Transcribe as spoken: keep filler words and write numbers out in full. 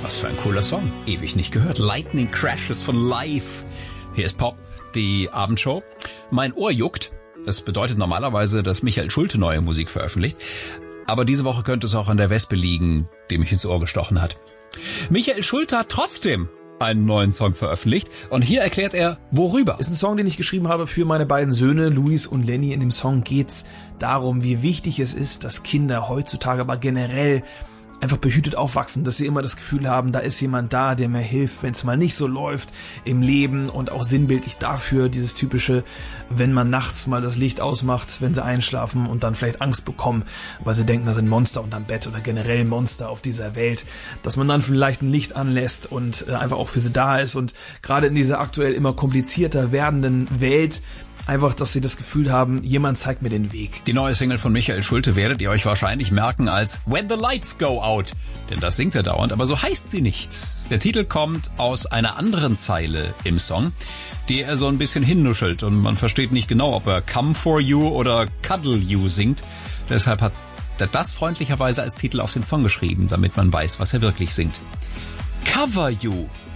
Was für ein cooler Song. Ewig nicht gehört. Lightning Crashes von Live. Hier ist Pop, die Abendshow. Mein Ohr juckt. Das bedeutet normalerweise, dass Michael Schulte neue Musik veröffentlicht. Aber diese Woche könnte es auch an der Wespe liegen, die mich ins Ohr gestochen hat. Michael Schulte hat trotzdem einen neuen Song veröffentlicht. Und hier erklärt er, worüber. Ist ein Song, den ich geschrieben habe für meine beiden Söhne, Luis und Lenny. In dem Song geht's darum, wie wichtig es ist, dass Kinder heutzutage, aber generell einfach behütet aufwachsen, dass sie immer das Gefühl haben, da ist jemand da, der mir hilft, wenn es mal nicht so läuft im Leben, und auch sinnbildlich dafür dieses typische, wenn man nachts mal das Licht ausmacht, wenn sie einschlafen und dann vielleicht Angst bekommen, weil sie denken, da sind Monster unterm Bett oder generell Monster auf dieser Welt, dass man dann vielleicht ein Licht anlässt und einfach auch für sie da ist, und gerade in dieser aktuell immer komplizierter werdenden Welt einfach, dass sie das Gefühl haben, jemand zeigt mir den Weg. Die neue Single von Michael Schulte werdet ihr euch wahrscheinlich merken als When the Lights Go Out. Denn das singt er dauernd, aber so heißt sie nicht. Der Titel kommt aus einer anderen Zeile im Song, die er so ein bisschen hinnuschelt. Und man versteht nicht genau, ob er Come For You oder Cuddle You singt. Deshalb hat er das freundlicherweise als Titel auf den Song geschrieben, damit man weiß, was er wirklich singt. Cover You